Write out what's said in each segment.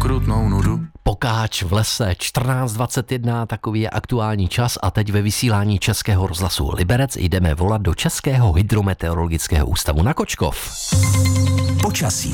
ukrutnou nudu. Pokáč v lese 14:21, takový je aktuální čas a teď ve vysílání Českého rozhlasu Liberec jdeme volat do Českého hydrometeorologického ústavu na Kočkov. Počasí.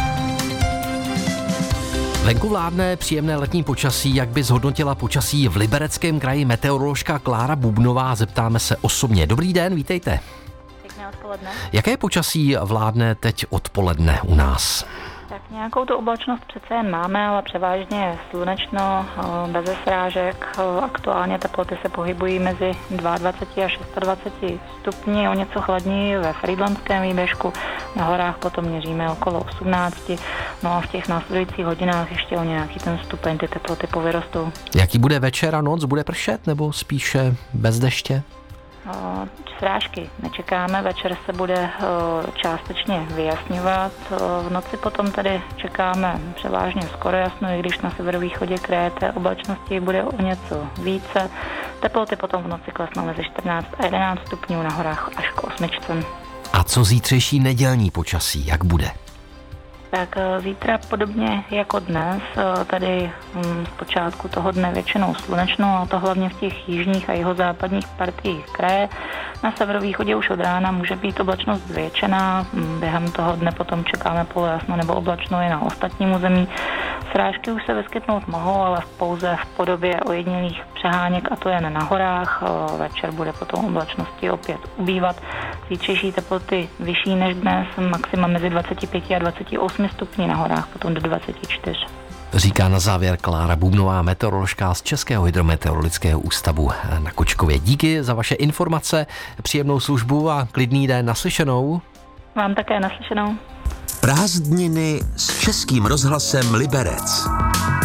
Venku vládne příjemné letní počasí. Jak by zhodnotila počasí v Libereckém kraji meteoroložka Klára Bubnová? Zeptáme se osobně. Dobrý den, vítejte. Pěkné odpoledne. Jaké počasí vládne teď odpoledne u nás? Tak nějakou tu oblačnost přece jen máme, ale převážně slunečno, bez srážek. Aktuálně teploty se pohybují mezi 22 a 26 stupni, o něco chladněji ve Frýdlantském výběžku. Na horách potom měříme okolo 18, no a v těch následujících hodinách ještě o nějaký ten stupeň ty teploty povyrostou. Jaký bude večer a noc? Bude pršet nebo spíše bez deště? Srážky nečekáme, večer se bude částečně vyjasňovat. V noci potom tady čekáme převážně skoro jasno, i když na severovýchodě kraje té oblačnosti bude o něco více. Teploty potom v noci klesnou mezi 14 a 11 stupňů, na horách až k 8. A co zítřejší nedělní počasí? Jak bude? Tak zítra podobně jako dnes, tady z počátku toho dne většinou slunečno, a to hlavně v těch jižních a jihozápadních partiích kraje. Na severovýchodě už od rána může být oblačnost zvětšená, během toho dne potom čekáme polojasno nebo oblačno i na ostatním území. Srážky už se vyskytnout mohou, ale pouze v podobě ojedinělých přeháněk, a to jen na horách. Večer bude potom oblačnosti opět ubývat. Zítřejší teploty vyšší než dnes, maxima mezi 25 a 28 stupni, na horách potom do 24. Říká na závěr Klára Bubnová, meteoroložka z Českého hydrometeorologického ústavu na Kočkově. Díky za vaše informace, příjemnou službu a klidný den, naslyšenou. Vám také naslyšenou. Prázdniny s Českým rozhlasem Liberec.